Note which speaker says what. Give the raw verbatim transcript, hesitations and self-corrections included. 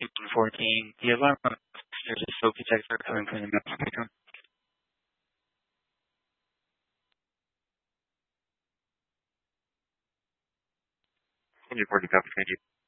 Speaker 1: fourteen. The alarm there's a smoke detector coming from the main spectrum.
Speaker 2: Engine forty, copy, thank you.